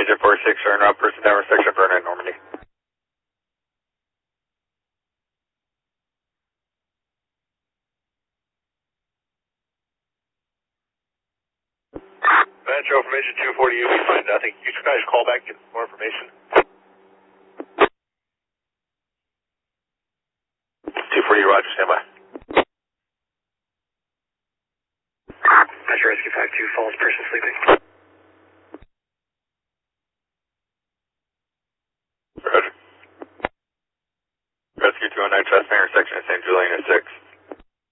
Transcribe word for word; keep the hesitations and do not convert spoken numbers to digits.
Agent four six, turn up, person down, section burner in Normandy. Metro from Agent two forty, you will find nothing. You guys call back and get more information. two forty, Roger, stand by. Metro Rescue five two, falls person sleeping.